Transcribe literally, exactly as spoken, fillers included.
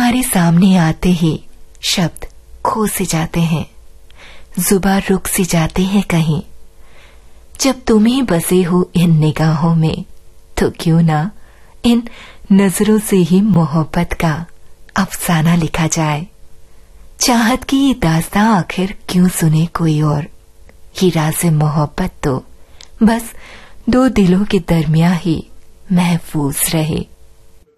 तुम्हारे सामने आते ही शब्द खो से जाते हैं, जुबान रुक से जाते हैं कहीं। जब तुम ही बसे हो इन निगाहों में, तो क्यों ना इन नजरों से ही मोहब्बत का अफसाना लिखा जाए। चाहत की ये दास्तां आखिर क्यों सुने कोई और, ये राज़ मोहब्बत तो बस दो दिलों के दरमियां ही महफूज रहे।